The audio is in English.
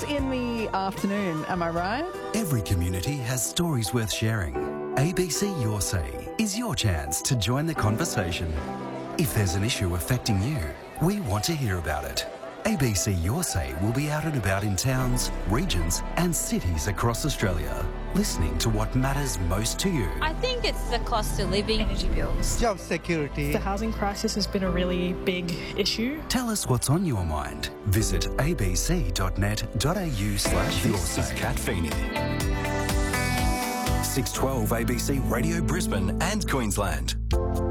in the afternoon, am I right? Every community has stories worth sharing. ABC Your Say is your chance to join the conversation. If there's an issue affecting you, we want to hear about it. ABC Your Say will be out and about in towns, regions and cities across Australia, listening to what matters most to you. I think it's the cost of living, energy bills, job security. The housing crisis has been a really big issue. Tell us what's on your mind. Visit abc.net.au/yoursay. This is Kat Feeney. 612 ABC Radio Brisbane and Queensland.